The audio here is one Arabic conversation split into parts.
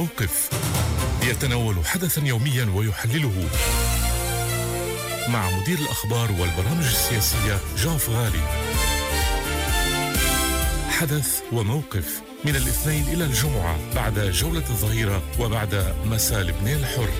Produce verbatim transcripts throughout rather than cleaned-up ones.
وموقف، يتناول حدثا يوميا ويحلله، مع مدير الأخبار والبرامج السياسية جان فغالي. حدث وموقف من الاثنين إلى الجمعة بعد جولة الظهيرة وبعد مساء لبنان الحر.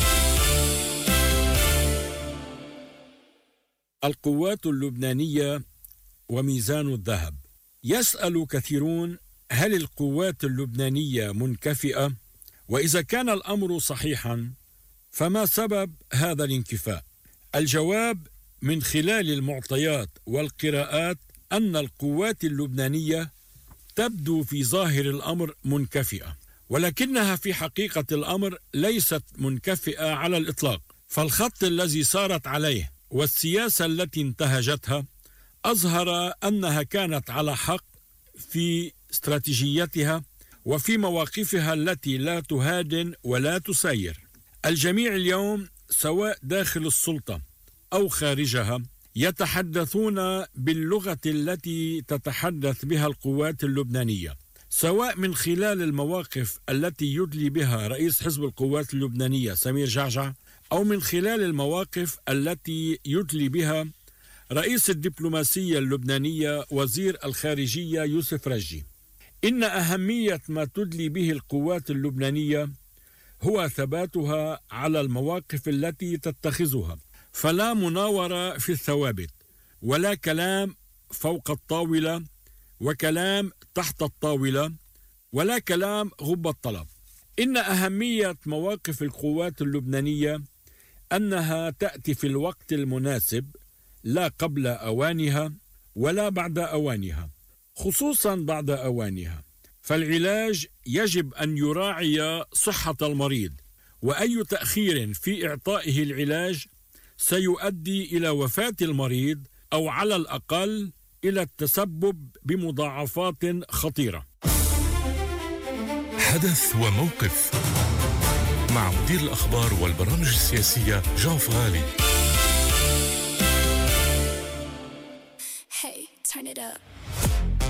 القوات اللبنانية وميزان الذهب. يسأل كثيرون: هل القوات اللبنانية منكفئة؟ وإذا كان الأمر صحيحا فما سبب هذا الانكفاء؟ الجواب من خلال المعطيات والقراءات أن القوات اللبنانية تبدو في ظاهر الأمر منكفئة، ولكنها في حقيقة الأمر ليست منكفئة على الإطلاق. فالخط الذي سارت عليه والسياسة التي انتهجتها أظهر أنها كانت على حق في استراتيجيتها وفي مواقفها التي لا تهادن ولا تسير. الجميع اليوم سواء داخل السلطة أو خارجها يتحدثون باللغة التي تتحدث بها القوات اللبنانية، سواء من خلال المواقف التي يدلي بها رئيس حزب القوات اللبنانية سمير جعجع، أو من خلال المواقف التي يدلي بها رئيس الدبلوماسية اللبنانية وزير الخارجية يوسف رجي. إن أهمية ما تدلي به القوات اللبنانية هو ثباتها على المواقف التي تتخذها، فلا مناورة في الثوابت، ولا كلام فوق الطاولة وكلام تحت الطاولة، ولا كلام غب الطلب. إن أهمية مواقف القوات اللبنانية أنها تأتي في الوقت المناسب، لا قبل أوانها ولا بعد أوانها، خصوصا بعد أوانها. فالعلاج يجب أن يراعي صحة المريض، وأي تأخير في إعطائه العلاج سيؤدي إلى وفاة المريض أو على الأقل إلى التسبب بمضاعفات خطيرة. حدث وموقف مع مدير الأخبار والبرامج السياسية جان فغالي.